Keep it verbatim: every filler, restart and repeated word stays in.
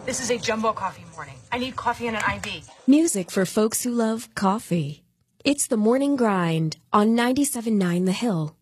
This is a jumbo coffee morning. I need coffee and an I V. Music for folks who love coffee. It's the Morning Grind on ninety-seven point nine The Hill.